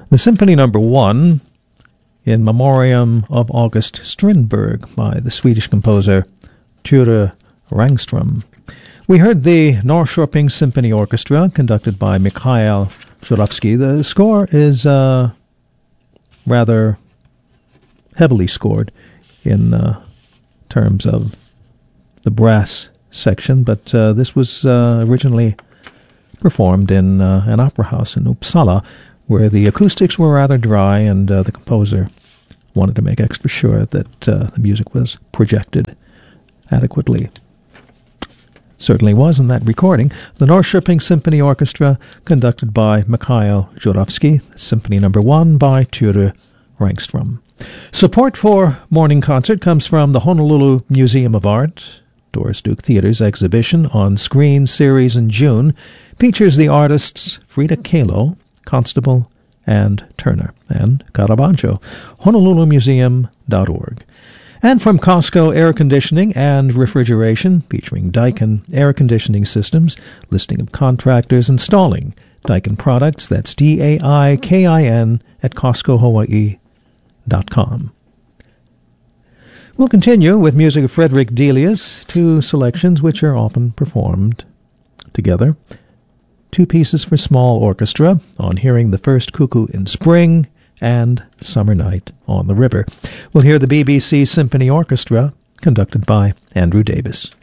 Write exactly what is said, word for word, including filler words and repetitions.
The Symphony Number One, in memoriam of August Strindberg, by the Swedish composer Ture Rangström. We heard the Norrköping Symphony Orchestra, conducted by Mikhail Juravsky. The score is uh, rather heavily scored in uh, terms of the brass section, but uh, this was uh, originally performed in uh, an opera house in Uppsala, where the acoustics were rather dry, and uh, the composer wanted to make extra sure that uh, the music was projected adequately. Certainly was in that recording. The Norrköping Symphony Orchestra, conducted by Mikhail Juravsky, Symphony Number One by Ture Rangström. Support for Morning Concert comes from the Honolulu Museum of Art. Doris Duke Theater's exhibition On Screen series in June features the artists Frida Kahlo, Constable, and Turner, and Caravaggio. honolulu museum dot org. And from Costco Air Conditioning and Refrigeration, featuring Daikin Air Conditioning Systems, listing of contractors installing Daikin products. That's D A I K I N at Costco Hawaii dot com. We'll continue with music of Frederick Delius, two selections which are often performed together. Two pieces for small orchestra, On Hearing the First Cuckoo in Spring and Summer Night on the River. We'll hear the B B C Symphony Orchestra, conducted by Andrew Davis.